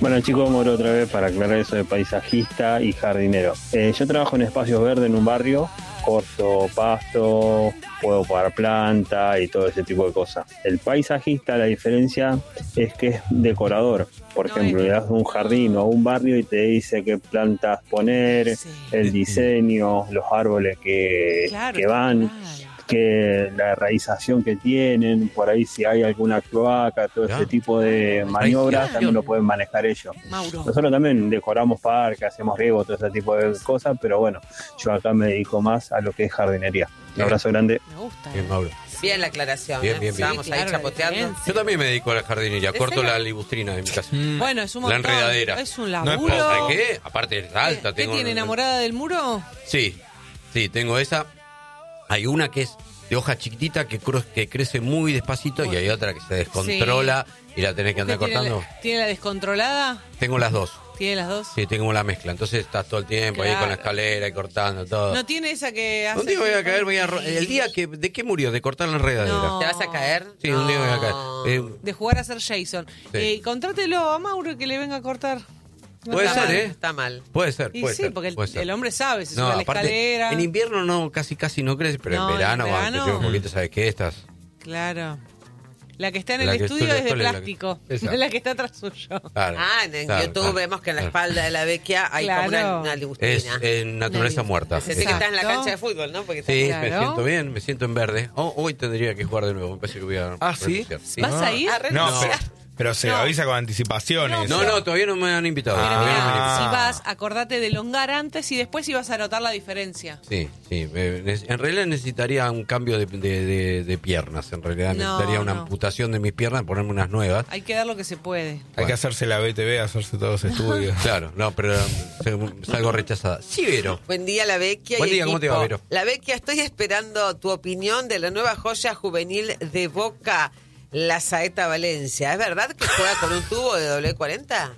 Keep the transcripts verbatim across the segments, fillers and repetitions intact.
Bueno, chicos, Moro otra vez para aclarar eso de paisajista y jardinero. Eh, yo trabajo en espacios verdes en un barrio, corto pasto, puedo pagar planta y todo ese tipo de cosas. El paisajista, la diferencia es que es decorador. Por No ejemplo, es- le das un jardín o a un barrio y te dice qué plantas poner, Sí. el diseño, los árboles que, Claro, que van. claro. Que la realización que tienen, por ahí si hay alguna cloaca, todo Ya. ese tipo de maniobras también lo pueden manejar ellos. Mauro. Nosotros también decoramos parques, hacemos riego, todo ese tipo de cosas, pero bueno, yo acá me dedico más a lo que es jardinería. Un Bien. abrazo grande. Me gusta. Bien, eh. Mauro. Bien la aclaración. Bien, ¿eh? bien, bien. Estábamos Sí, ahí claro, la chapoteando. diferencia. Yo también me dedico a la jardinería, ¿En corto serio? la libustrina de mi casa. Bueno, es un La montón. enredadera. Es un No es laburo. poco. ¿Sabes qué? Aparte es alta. ¿Qué tengo tiene, enamorada del muro? Sí, sí, tengo esa. Hay una que es de hoja chiquitita que, cru- que crece muy despacito y hay otra que se descontrola y la tenés que andar ¿Usted tiene cortando. la- ¿Tiene la descontrolada? Tengo las dos. ¿Tiene las dos? Sí, tengo la mezcla. Entonces estás todo el tiempo ahí Claro. con la escalera y cortando todo. ¿No tiene esa que hace? Un día voy a así? caer, voy a ro- el día que ¿de qué murió? De cortar la enredadera. No. ¿Te vas a caer? Sí, un día voy a caer. No. Eh, De jugar a ser Jason. Sí. Eh, contrátelo a Mauro que le venga a cortar. No Puede está ser, mal. ¿eh? Está mal. puede ser, Y puede sí, ser. porque el, puede ser. el hombre sabe, se No, sube a la aparte, escalera. en invierno no, casi casi no crece, pero No, en en verano, verano. cuando te lleva un poquito, ¿sabes qué? Estás. Claro. La que está en La el que estudio estoy- es de estoy- la que- plástico. Esa. La que está atrás suyo. Claro, Ah, en, en claro, YouTube claro, vemos que en la claro. espalda de la vecchia hay como una, Claro. una Es libustrina. en naturaleza Una muerta. Sentí que Exacto. estás en la cancha de fútbol, ¿no? Porque Sí, estás- me Claro. siento bien, me siento en verde. Oh, hoy tendría que jugar de nuevo, me parece que voy a Ah, ¿sí? renunciar. Sí. ¿Vas a ir? Ah, No, renunciar. pero, pero se No. avisa con anticipaciones. No, no, todavía no me han invitado. Pero todavía no me han mira, invitado. si vas, acordate de elongar antes y después ibas a notar la diferencia. Sí, sí. eh, ne- En realidad necesitaría un cambio de, de- de- de piernas. En realidad No, necesitaría una no. amputación de mis piernas, ponerme unas nuevas. Hay que dar lo que se puede. Hay Bueno. que hacerse la B T V, hacerse todos los estudios. Claro, no, pero um, salgo rechazada. Sí, Vero. Buen día, la Vecchia. Buen y día, ¿cómo te equipo. va, Vero? La Vecchia, estoy esperando tu opinión de la nueva joya juvenil de Boca, la Saeta Valencia. ¿Es verdad que juega con un tubo de doble cuarenta?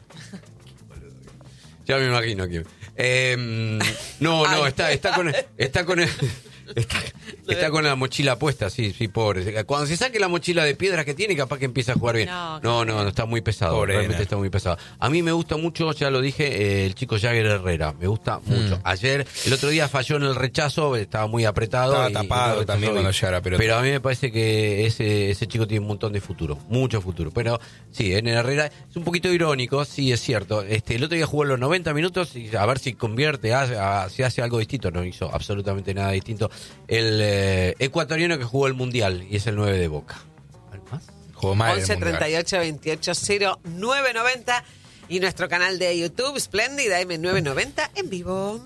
Ya me imagino que. Eh, no, no, Ay. está, está con, está con, está, está con la mochila puesta, sí, sí, pobre. Cuando se saque la mochila de piedras que tiene, capaz que empieza a jugar bien. No, No, no, no, está muy pesado. Pobre Realmente nena. está muy pesado. A mí me gusta mucho, ya lo dije, eh, el chico Jagger Herrera. Me gusta mucho. Ayer, el otro día falló en el rechazo, estaba muy apretado. Estaba y- tapado y no rechazó también bien. cuando llegara la pelota. Pero a mí me parece que ese, ese chico tiene un montón de futuro, mucho futuro. Pero sí, en el Herrera es un poquito irónico, sí, es cierto. Este, el otro día jugó los noventa minutos y a ver si convierte, hace, a- si hace algo distinto. No hizo absolutamente nada distinto. El eh, ecuatoriano que jugó el Mundial y es el nueve de Boca. ¿Algo más? Jugó mal en el once Mundial. treinta y ocho veintiocho cero nueve noventa y nuestro canal de YouTube, Splendid A M nueve noventa en vivo.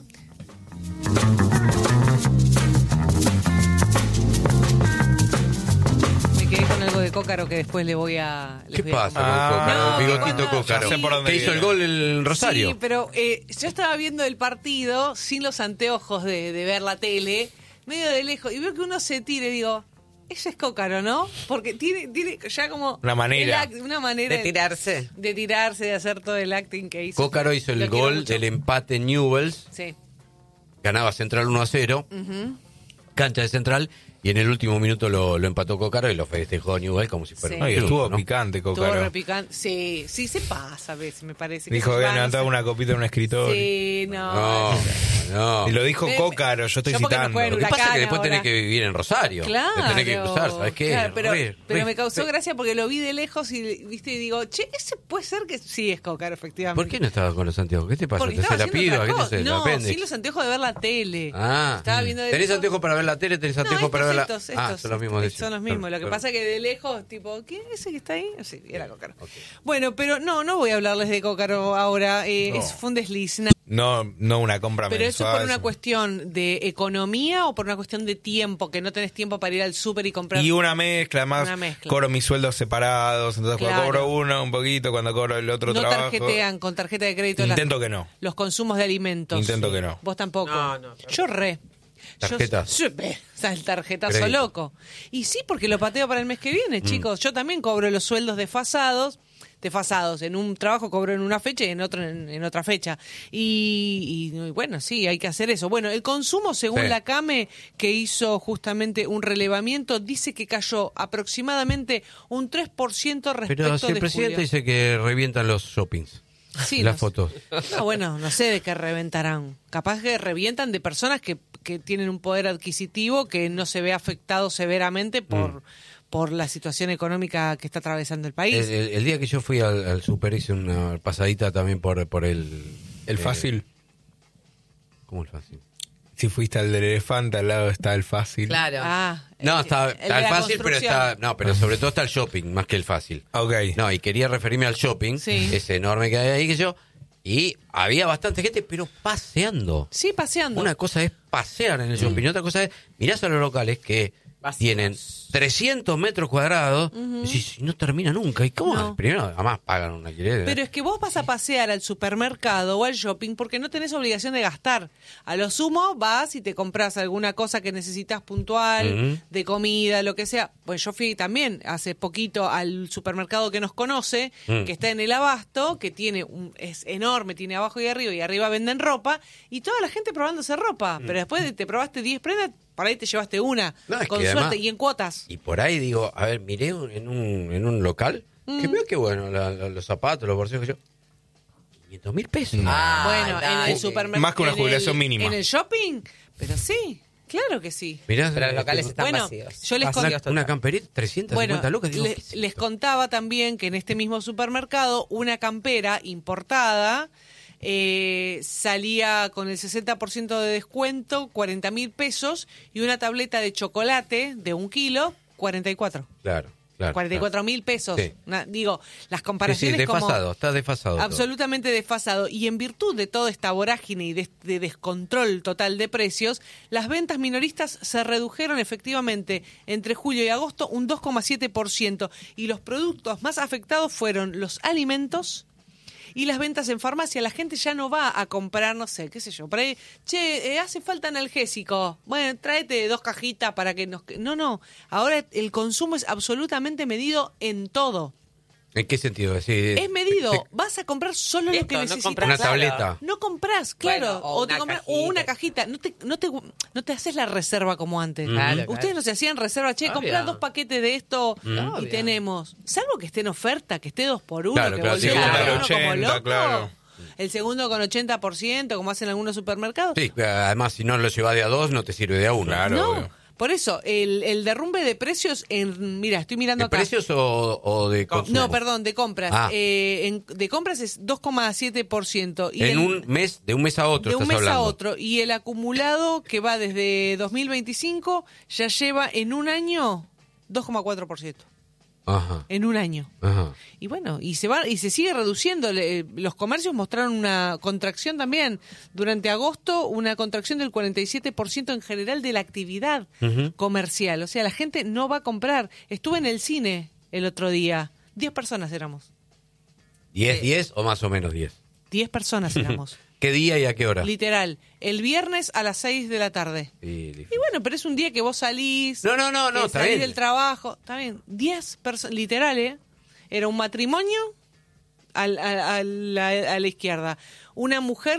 Me quedé con algo de Cócaro que después le voy a... les ¿Qué voy a pasa contar. Ah, con Cócaro? no, Bigotito cuando- Cócaro. Ya sé por dónde ¿Qué hizo el viene. gol en Rosario? Sí, pero eh, yo estaba viendo el partido sin los anteojos de, de ver la tele, medio de lejos, y veo que uno se tira y digo, ese es Cócaro, ¿no? Porque tiene, tiene ya como... Una manera. el act- una manera De tirarse. De tirarse, de hacer todo el acting que hizo. Cócaro hizo el Lo quiero gol mucho. del empate en Newell's. Sí. Ganaba Central uno a cero. Cancha de Central. Y en el último minuto lo, lo empató Cócaro y lo festejó Newell como si fuera Sí. un No, y triunfo, estuvo ¿no? picante, Estuvo Cócaro. repicante. Sí, sí, se pasa a veces, me parece. Dijo se que van, levantaba no sé. una copita en un escritorio. Sí, no. No, no. Y lo dijo Me- Cócaro, yo estoy yo porque me citando. juego en Lo que pasa es Huracán que después tenés ahora. que vivir en Rosario. Claro. Te tenés que cruzar, ¿sabes qué? Claro, pero, Re- pero re- me causó re- gracia porque lo vi de lejos y viste y digo, che, ese puede ser que sí es Cócaro, efectivamente. ¿Por qué no estabas con los anteojos? ¿Qué te pasa? Porque ¿Te estaba hace la haciendo piba? otra ¿Qué te cosa. hace? No, ¿La apéndice? sin los anteojos de ver la tele. Ah, Estaba viendo de ¿tenés lejos. anteojos para ver la tele? ¿Tenés anteojos No, para ver la...? estos, estos, ah, estos, son los mismos de Son los mismos. Lo que pasa es que de lejos, tipo, ¿quién es ese que está ahí? Sí, era Cócaro. Bueno, pero no, no voy a hablarles de Cócaro ahora. Eh, No. es, fue un desliz. na- No, no una compra Pero eso mensual. es por una eso. cuestión de economía o por una cuestión de tiempo, que no tenés tiempo para ir al súper y comprar. Y una mezcla, además Una mezcla. cobro mis sueldos separados, entonces Claro. cuando cobro uno un poquito, cuando cobro el otro no trabajo. tarjetean con tarjeta de crédito las- Intento que no. los consumos de alimentos. Intento que no. Vos tampoco. No, no. Yo re. ¿Tarjetas? Yo, o sea, el tarjetazo Crédito. loco. Y sí, porque lo pateo para el mes que viene, chicos. Yo también cobro los sueldos desfasados. Desfasados. En un trabajo cobro en una fecha y en otro en, en otra fecha. Y, y, bueno, sí, hay que hacer eso. Bueno, el consumo, según Sí. la CAME, que hizo justamente un relevamiento, dice que cayó aproximadamente un tres por ciento respecto Pero si el de presidente julio. dice que revientan los shoppings. Sí, las no sé. fotos. No, bueno, no sé de qué reventarán. Capaz que revientan de personas que, que tienen un poder adquisitivo que no se ve afectado severamente por, Mm. por la situación económica que está atravesando el país. El, el- el día que yo fui al, al super hice una pasadita también por, por el... El eh, fácil. ¿Cómo el fácil? Si fuiste al del elefante, al lado está el fácil. Claro. Ah, No, eh, está, el de está el la fácil, pero construcción. está... No, pero sobre todo está el shopping, más que el fácil. Ok. No, y quería referirme al shopping, Sí. ese enorme que hay ahí que yo, y había bastante gente, pero paseando. Sí, paseando. Una cosa es pasear en el shopping, y otra cosa es, mirás a los locales que Vacíos. tienen trescientos metros cuadrados, y decís, y no termina nunca. ¿Y cómo? No. Primero, además pagan un alquiler. Pero es que vos vas a pasear al supermercado o al shopping porque no tenés obligación de gastar. A lo sumo vas y te compras alguna cosa que necesitas puntual, Ujú. de comida, lo que sea. Pues yo fui también hace poquito al supermercado que nos conoce, Mm. que está en el Abasto, que tiene un, es enorme, tiene abajo y arriba, y arriba venden ropa, y toda la gente probándose ropa. Pero después de- te probaste diez prendas, por ahí te llevaste una, No, es con que suerte, además- y en cuotas. Y por ahí digo, a ver, miré un- en un, en un local, que Mm. veo que bueno, la- la- los zapatos, los bolsillos que yo... quinientos mil pesos. Ah, Bueno, en dale. el supermercado. Más que una jubilación mínima. En el shopping, pero sí, claro que sí. Mirá, Pero los eh, locales que- están Bueno, vacíos. yo les Vacíos con- una, total. una camperita, trescientos cincuenta Bueno, lucas. Digo, le- ¿qué es les esto? contaba también que en este mismo supermercado una campera importada eh, salía con el sesenta por ciento de descuento, cuarenta mil pesos, y una tableta de chocolate de un kilo, cuarenta y cuatro. Claro, claro. cuarenta y cuatro mil pesos. Sí. Una- digo, las Sí, sí, comparaciones como... desfasado, está desfasado. todo. Absolutamente desfasado. Y en virtud de toda esta vorágine y de, de descontrol total de precios, las ventas minoristas se redujeron efectivamente entre julio y agosto un dos coma siete por ciento. Y los productos más afectados fueron los alimentos y las ventas en farmacia. La gente ya no va a comprar, no sé, qué sé yo, por ahí, che, eh, hace falta analgésico. Bueno, tráete dos cajitas para que nos... No, no, ahora el consumo es absolutamente medido en todo. ¿En qué sentido? Sí, Es medido. sí. Vas a comprar solo Esto, lo que no necesitas. compras Una Claro. tableta. No compras, claro. Bueno, o o, te una compras- o cajita. una cajita. No te, no, te, no te haces la reserva como antes. Claro, Ustedes claro. no se hacían reserva. Che, Obvio. comprá dos paquetes de esto y Obvio. tenemos. Salvo que esté en oferta, que esté dos por uno, Claro, que claro, volvió sí, a claro. comprar uno como ochenta, loco. claro. El segundo con ochenta por ciento, como hacen algunos supermercados. Sí, además, si no lo llevas de a dos, no te sirve de a uno. Claro. No, obvio. por eso, el, el derrumbe de precios, en mira, estoy mirando ¿De acá. precios o, o de consumo? No, perdón, de compras. Ah. Eh, en- de compras es dos coma siete por ciento. Y En el- un mes, de un mes a otro de un estás mes a hablando. otro. Y el acumulado que va desde dos mil veinticinco ya lleva en un año dos coma cuatro por ciento. Ajá, En un año. ajá. Y bueno, y se va y se sigue reduciendo. Le- Los comercios mostraron una contracción también. Durante agosto, una contracción del cuarenta y siete por ciento en general de la actividad Ujú. comercial. O sea, la gente no va a comprar. Estuve en el cine el otro día. Diez personas éramos. ¿Diez, diez o más o menos diez? Diez personas éramos. ¿Qué día y a qué hora? Literal. El viernes a las seis de la tarde. Sí, difícil. Y bueno, pero es un día que vos salís. No, no, no, no, que está salís bien. del trabajo. Está bien. Diez personas, literal, ¿eh? Era un matrimonio al- a, a la, a la izquierda. Una mujer